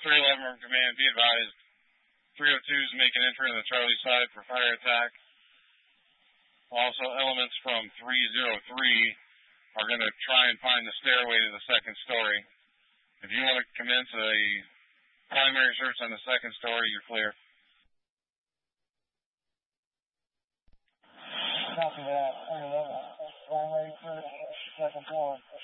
311 from command, be advised. 302s make an entry on the Charlie side for fire attack. Also, elements from 303 are going to try and find the stairway to the second story. If you want to commence a primary search on the second story, you're clear. Copy that. Primary search, second floor.